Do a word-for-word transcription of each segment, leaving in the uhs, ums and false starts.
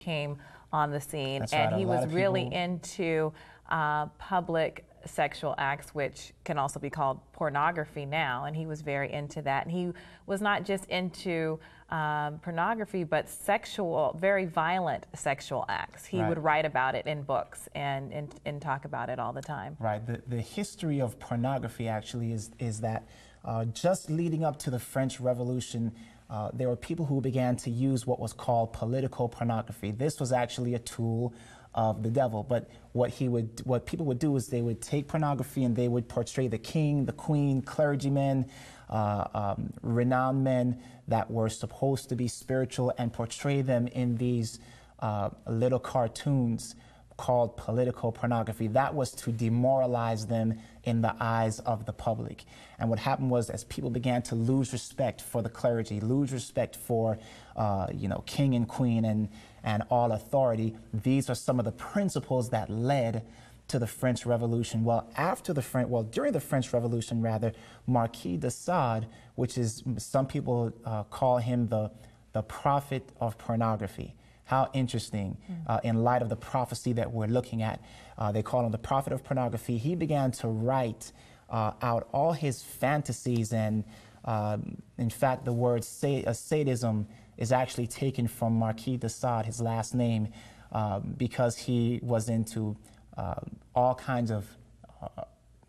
came on the scene. That's and right. he A was lot of really people- into uh, public sexual acts, which can also be called pornography now, and he was very into that. And he was not just into um, pornography, but sexual, very violent sexual acts. He Right. would write about it in books and, and, and talk about it all the time. Right. The, the history of pornography actually is, is that uh, just leading up to the French Revolution, uh, there were people who began to use what was called political pornography. This was actually a tool of the devil. But what he would, what people would do is they would take pornography and they would portray the king, the queen, clergymen, uh, um, renowned men that were supposed to be spiritual, and portray them in these uh, little cartoons called political pornography. That was to demoralize them in the eyes of the public. And what happened was, as people began to lose respect for the clergy, lose respect for, uh, you know, king and queen and, and all authority, these are some of the principles that led to the French Revolution. Well, after the French, well, during the French Revolution, rather, Marquis de Sade, which is, some people uh, call him the, the prophet of pornography. How interesting, uh, in light of the prophecy that we're looking at. Uh, they call him the prophet of pornography. He began to write uh, out all his fantasies, and uh, in fact, the word sa uh, sadism is actually taken from Marquis de Sade, his last name, uh, because he was into uh, all kinds of uh,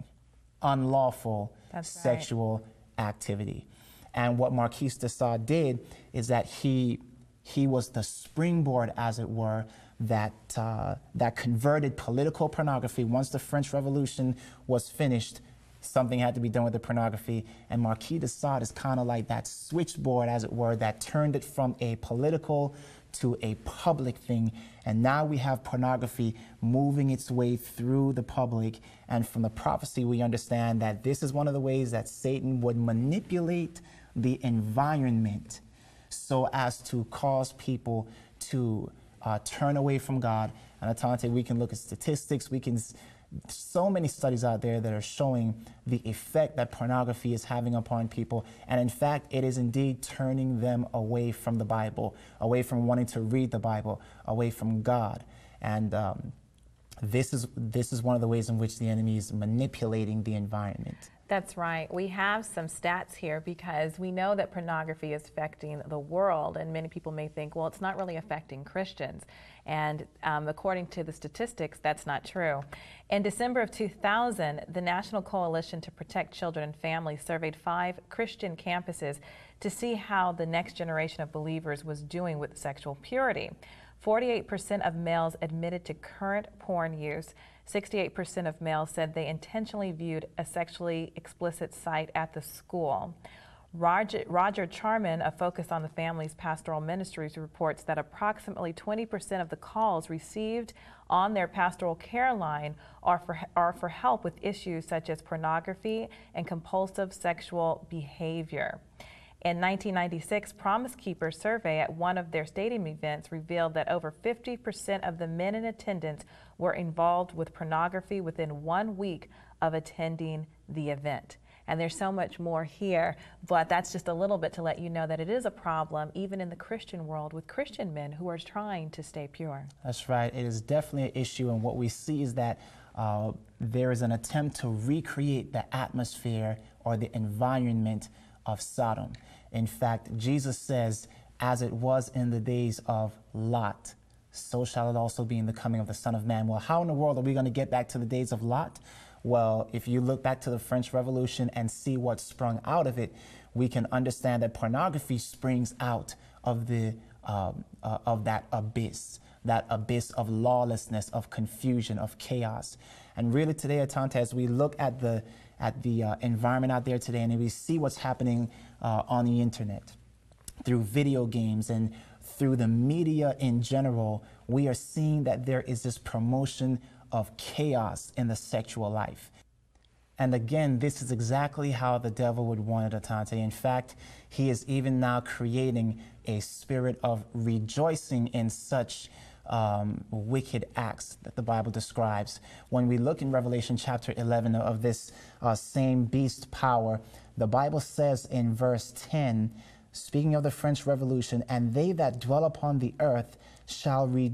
unlawful That's sexual right. activity. And what Marquis de Sade did is that he He was the springboard, as it were, that, uh, that converted political pornography. Once the French Revolution was finished, something had to be done with the pornography. And Marquis de Sade is kind of like that switchboard, as it were, that turned it from a political to a public thing. And now we have pornography moving its way through the public. And from the prophecy, we understand that this is one of the ways that Satan would manipulate the environment so as to cause people to uh, turn away from God. And Atante, we can look at statistics, we can, so many studies out there that are showing the effect that pornography is having upon people. And in fact, it is indeed turning them away from the Bible, away from wanting to read the Bible, away from God. And um, this is, this is one of the ways in which the enemy is manipulating the environment. That's right. We have some stats here because we know that pornography is affecting the world, and many people may think, well, it's not really affecting Christians. And um, according to the statistics, that's not true. In December of two thousand, the National Coalition to Protect Children and Families surveyed five Christian campuses to see how the next generation of believers was doing with sexual purity. forty-eight percent of males admitted to current porn use. sixty-eight percent of males said they intentionally viewed a sexually explicit site at the school. Roger, Roger Charman of Focus on the Family's Pastoral Ministries reports that approximately twenty percent of the calls received on their pastoral care line are for, are for help with issues such as pornography and compulsive sexual behavior. In nineteen ninety-six, Promise Keepers survey at one of their stadium events revealed that over fifty percent of the men in attendance were involved with pornography within one week of attending the event. And there's so much more here, but that's just a little bit to let you know that it is a problem even in the Christian world with Christian men who are trying to stay pure. That's right. It is definitely an issue, and what we see is that uh, there is an attempt to recreate the atmosphere or the environment of Sodom. In fact, Jesus says, as it was in the days of Lot, so shall it also be in the coming of the Son of Man. Well, how in the world are we going to get back to the days of Lot? Well, if you look back to the French Revolution and see what sprung out of it, we can understand that pornography springs out of the um, uh, of that abyss, that abyss of lawlessness, of confusion, of chaos. And really today, Atante, as we look at the at the uh, environment out there today, and we see what's happening uh, on the internet, through video games and through the media in general, we are seeing that there is this promotion of chaos in the sexual life. And again, this is exactly how the devil would want it, Atante. In fact, he is even now creating a spirit of rejoicing in such um, wicked acts that the Bible describes. When we look in Revelation chapter eleven of this uh, same beast power, the Bible says in verse ten speaking of the French Revolution, and they that dwell upon the earth shall rejoice